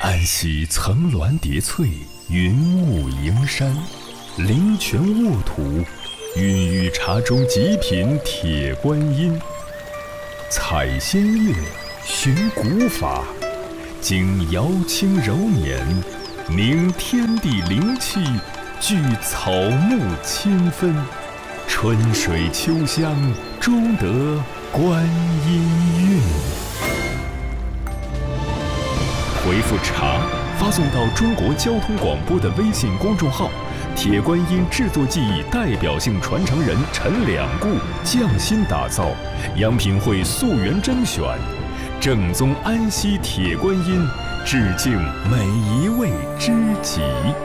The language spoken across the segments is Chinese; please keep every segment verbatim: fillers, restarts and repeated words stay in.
安溪层峦叠翠，云雾迎山，灵泉沃土，孕育茶中极品铁观音。采仙乐，寻古法，经瑶清柔年，凝天地灵气，聚草木清芬，春水秋香，终得观音韵。回复茶发送到中国交通广播的微信公众号，铁观音制作技艺代表性传承人陈两固匠心打造，阳品会溯源甄选，正宗安溪铁观音，致敬每一位知己。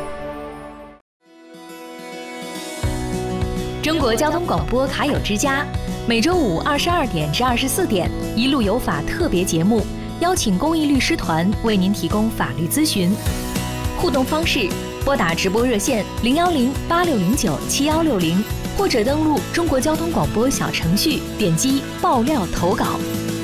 中国交通广播卡友之家，每周五二十二点至二十四点，一路有法特别节目，邀请公益律师团为您提供法律咨询。互动方式：拨打直播热线零幺零八六零九七幺六零，或者登录中国交通广播小程序，点击爆料投稿。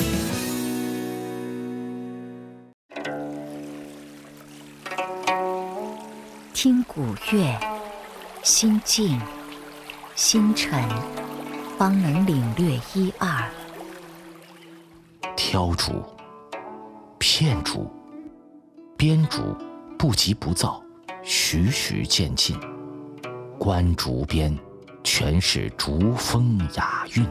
听古乐，心静心沉，方能领略一二。 挑竹、片竹、编竹不急不躁，徐徐渐进，观竹边，全是竹风雅韵。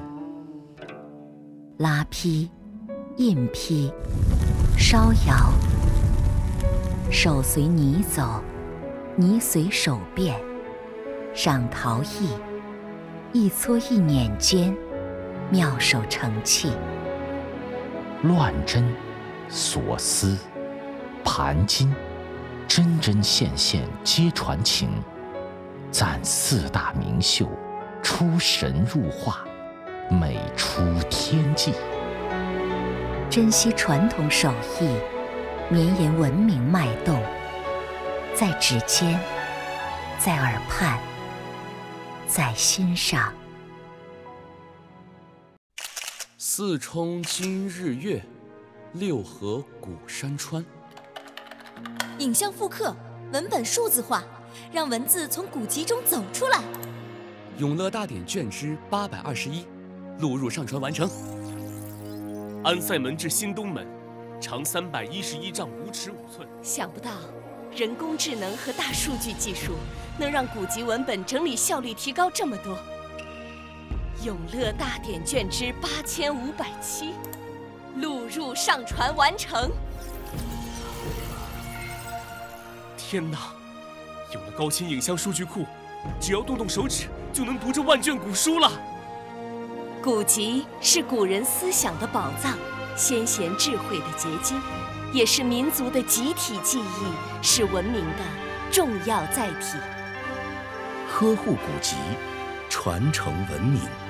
拉坯、印坯、烧窑，手随泥走，泥随手变，赏陶艺，一搓一捻间，妙手成器。 乱针、锁丝、盘金，针针线线皆传情，赞四大名秀，出神入化，美出天际。 珍惜传统手艺，绵延文明脉动，在指尖，在耳畔，在心上。 四冲今日月，六合古山川。 影像复刻，文本数字化，让文字从古籍中走出来。 永乐大典卷之八百二十一，录入上传完成。安塞门至新东门，长三百一十一丈五尺五寸。 想不到，人工智能和大数据技术能让古籍文本整理效率提高这么多。永乐大典卷之八千五百七，录入上传完成。 天哪！有了高清影像数据库，只要动动手指就能读这万卷古书了。 古籍是古人思想的宝藏，先贤智慧的结晶，也是民族的集体记忆，是文明的重要载体。 呵护古籍，传承文明。